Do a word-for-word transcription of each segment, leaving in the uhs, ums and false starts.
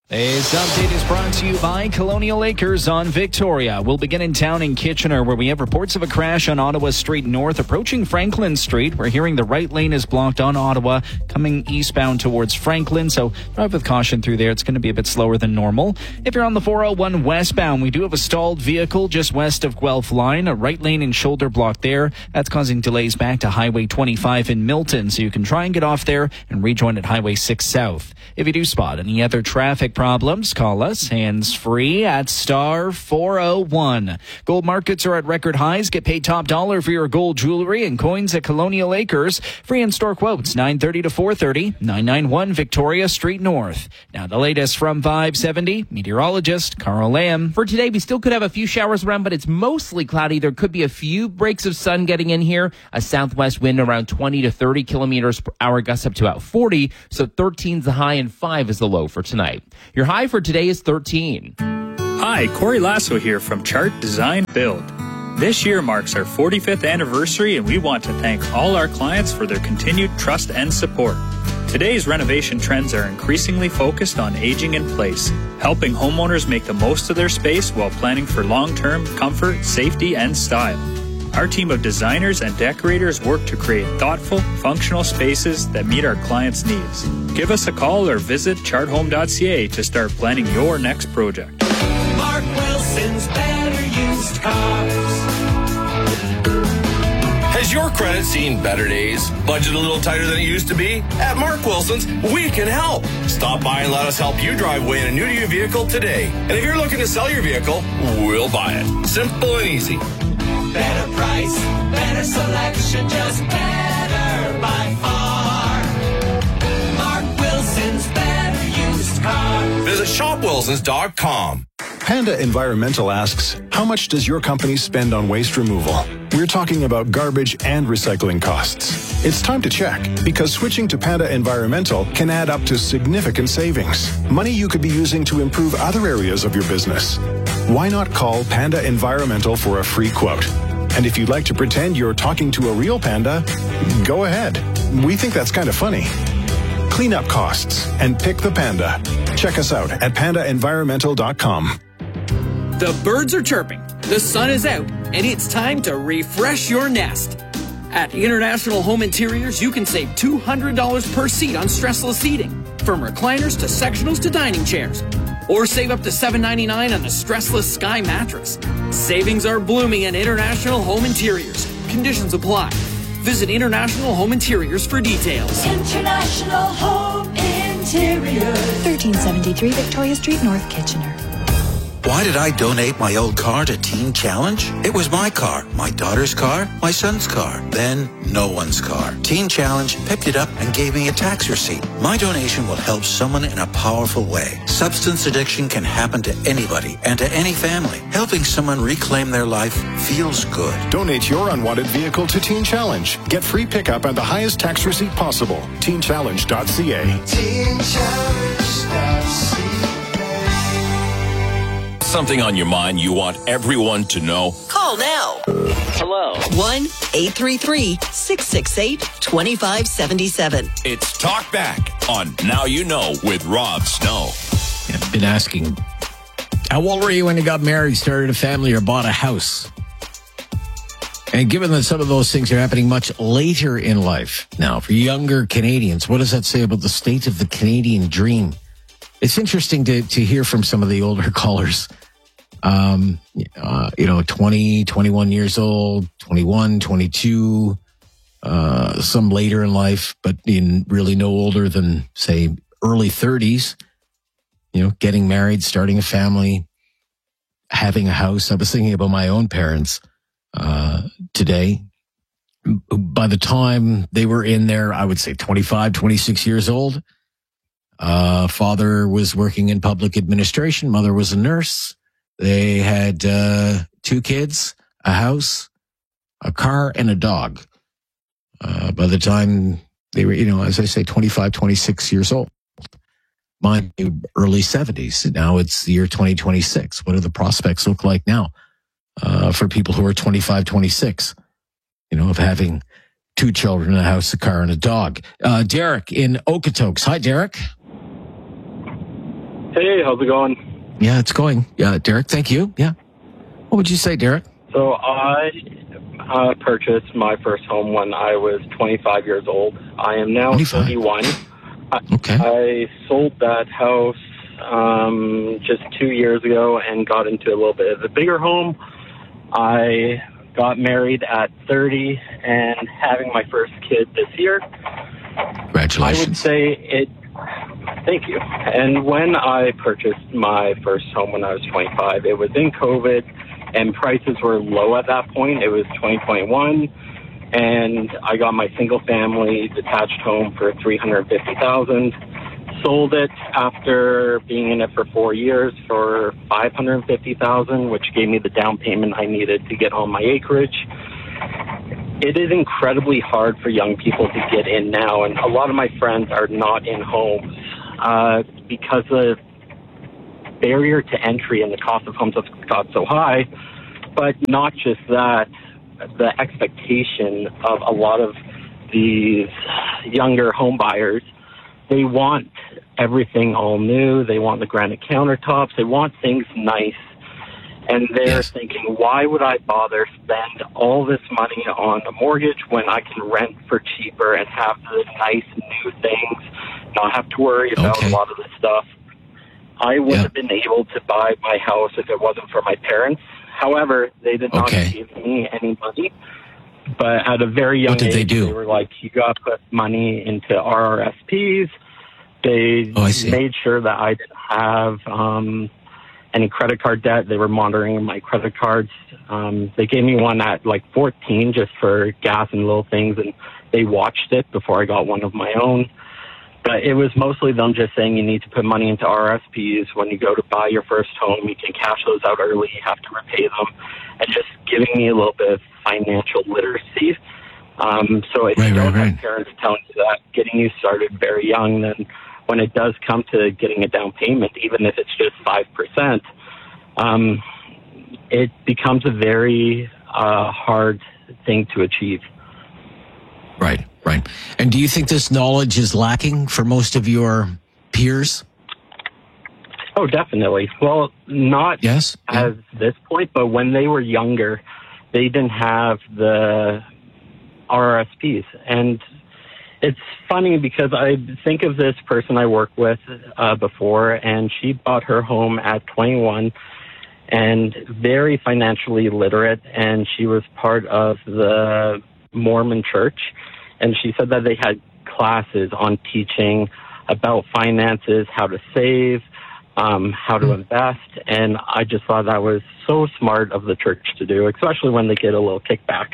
This update is brought to you by Colonial Acres on Victoria. We'll begin in town in Kitchener, where we have reports of a crash on Ottawa Street North approaching Franklin Street. We're hearing the right lane is blocked on Ottawa coming eastbound towards Franklin, so drive with caution through there. It's going to be a bit slower than normal. If you're on the four oh one westbound, we do have a stalled vehicle just west of Guelph Line, a right lane and shoulder block there. That's causing delays back to Highway twenty-five in Milton, so you can try and get off there and rejoin at Highway six South. If you do spot any other traffic problems, call us hands-free at star four oh one. Gold markets are at record highs. Get paid top dollar for your gold jewelry and coins at Colonial Acres. Free in-store quotes nine thirty to four thirty, nine ninety-one Victoria Street North. Now the latest from five seventy, meteorologist Carl Lamb. For today, we still could have a few showers around, but it's mostly cloudy. There could be a few breaks of sun getting in here. A southwest wind around twenty to thirty kilometers per hour, gusts up to about forty. So thirteen is the high and five is the low for tonight. Your high for today is thirteen. Hi, Corey Lasso here from Chart Design Build. This year marks our forty-fifth anniversary, and we want to thank all our clients for their continued trust and support. Today's renovation trends are increasingly focused on aging in place, helping homeowners make the most of their space while planning for long-term comfort, safety, and style. Our team of designers and decorators work to create thoughtful, functional spaces that meet our clients' needs. Give us a call or visit chart home dot c a to start planning your next project. Mark Wilson's Better Used Cars. Has your credit seen better days? Budget a little tighter than it used to be? At Mark Wilson's, we can help. Stop by and let us help you drive away in a new-to-you vehicle today. And if you're looking to sell your vehicle, we'll buy it. Simple and easy. Better price, better selection, just better by far. Mark Wilson's Better Used Cars. Visit shop wilsons dot com. Panda Environmental asks, how much does your company spend on waste removal? We're talking about garbage and recycling costs. It's time to check, because switching to Panda Environmental can add up to significant savings. Money you could be using to improve other areas of your business. Why not call Panda Environmental for a free quote? And if you'd like to pretend you're talking to a real panda, go ahead. We think that's kind of funny. Clean up costs and pick the panda. Check us out at panda environmental dot com. The birds are chirping, the sun is out, and it's time to refresh your nest. At International Home Interiors, you can save two hundred dollars per seat on stressless seating, from recliners to sectionals to dining chairs. Or save up to seven ninety-nine on the stressless Sky mattress. Savings are blooming at International Home Interiors. Conditions apply. Visit International Home Interiors for details. International Home Interiors. thirteen seventy-three Victoria Street, North Kitchener. Why did I donate my old car to Teen Challenge? It was my car, my daughter's car, my son's car, then no one's car. Teen Challenge picked it up and gave me a tax receipt. My donation will help someone in a powerful way. Substance addiction can happen to anybody and to any family. Helping someone reclaim their life feels good. Donate your unwanted vehicle to Teen Challenge. Get free pickup and the highest tax receipt possible. teen challenge dot c a. teen challenge dot c a. Something on your mind you want everyone to know? Call now. Hello. one eight three three, six six eight, two five seven seven. It's Talk Back on Now You Know with Rob Snow. I've been asking, how old were you when you got married, started a family, or bought a house? And given that some of those things are happening much later in life now, for younger Canadians, what does that say about the state of the Canadian dream? It's interesting to, to hear from some of the older callers. Um, uh, you know, twenty, twenty-one years old, twenty-one, twenty-two, uh, some later in life, but in really no older than, say, early thirties, you know, getting married, starting a family, having a house. I was thinking about my own parents, uh, today. By the time they were in there, I would say twenty-five, twenty-six years old. Uh, father was working in public administration. Mother was a nurse. They had uh, two kids, a house, a car, and a dog. Uh, by the time they were, you know, as I say, twenty-five, twenty-six years old. Mine, early seventies. Now it's the year twenty twenty-six. What do the prospects look like now uh, for people who are twenty-five, twenty-six, you know, of having two children, a house, a car, and a dog? Uh, Derek in Okotoks. Hi, Derek. Hey, how's it going? Yeah, it's going. Yeah, Derek, thank you. Yeah. What would you say, Derek? So I uh, purchased my first home when I was twenty-five years old. I am now twenty-five. thirty-one. Okay. I sold that house um, just two years ago and got into a little bit of a bigger home. I got married at thirty and having my first kid this year. Congratulations. I would say it... Thank you. And when I purchased my first home when I was twenty-five, it was in COVID, and prices were low at that point. It was twenty twenty-one, and I got my single-family detached home for three hundred fifty thousand dollars. Sold it after being in it for four years for five hundred fifty thousand dollars, which gave me the down payment I needed to get on my acreage. It is incredibly hard for young people to get in now, and a lot of my friends are not in homes uh, because the barrier to entry and the cost of homes has got so high. But not just that, the expectation of a lot of these younger home buyers, they want everything all new. They want the granite countertops. They want things nice. And they're yes. thinking, why would I bother spend all this money on a mortgage when I can rent for cheaper and have the nice new things, not have to worry about okay. a lot of the stuff. I would yeah. have been able to buy my house if it wasn't for my parents. However, they did not okay. give me any money. But at a very young what did age, they, do? they were like, you got to put money into R R S Ps. They oh, I see. made sure that I didn't have... Um, any credit card debt. They were monitoring my credit cards. Um, they gave me one at like fourteen just for gas and little things, and they watched it before I got one of my own. But it was mostly them just saying you need to put money into R R S Ps. When you go to buy your first home, you can cash those out early. You have to repay them. And just giving me a little bit of financial literacy. Um, so if right, you don't right, have right. parents telling you that, getting you started very young, then when it does come to getting a down payment, even if it's just five percent, um, it becomes a very uh, hard thing to achieve. Right, right. And do you think this knowledge is lacking for most of your peers? Oh, definitely. Well, not yes, as yeah. this point, but when they were younger, they didn't have the R R S Ps. And it's funny because I think of this person I worked with uh, before, and she bought her home at twenty-one and very financially literate, and she was part of the Mormon church. And she said that they had classes on teaching about finances, how to save, um, how to invest. And I just thought that was so smart of the church to do, especially when they get a little kickback.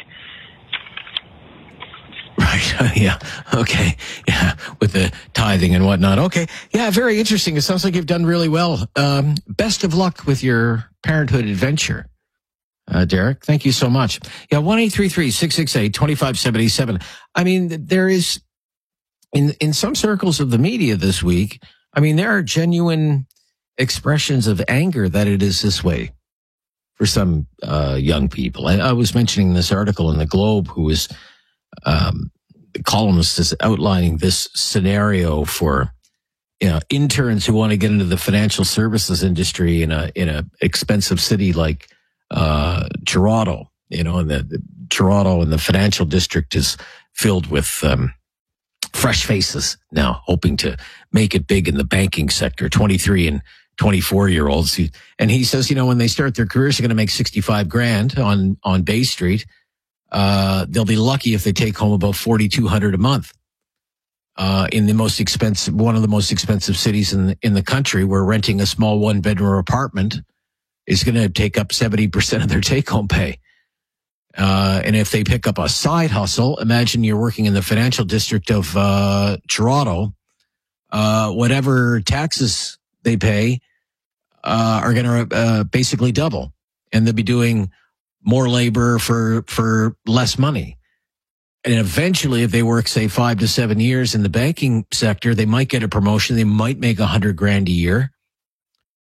Right. Yeah. Okay. Yeah. With the tithing and whatnot. Okay. Yeah. Very interesting. It sounds like you've done really well. Um, best of luck with your parenthood adventure, uh, Derek. Thank you so much. Yeah. one eight three three, six six eight, two five seven seven. I mean, there is in, in some circles of the media this week, I mean, there are genuine expressions of anger that it is this way for some, uh, young people. I, I was mentioning this article in the Globe who was, um, the columnist is outlining this scenario for, you know, interns who want to get into the financial services industry in a, in a expensive city like, uh, Toronto, you know, and the, the Toronto and the financial district is filled with, um, fresh faces now hoping to make it big in the banking sector, twenty-three and twenty-four year olds. And he says, you know, when they start their careers, they're going to make sixty-five grand on, on Bay Street. Uh, they'll be lucky if they take home about forty-two hundred a month. Uh, in the most expensive, one of the most expensive cities in the, in the country, where renting a small one bedroom apartment is going to take up seventy percent of their take home pay. Uh, and if they pick up a side hustle, imagine you're working in the financial district of, uh, Toronto, uh, whatever taxes they pay, uh, are going to, uh, basically double, and they'll be doing more labor for, for less money. And eventually, if they work, say, five to seven years in the banking sector, they might get a promotion. They might make a hundred grand a year.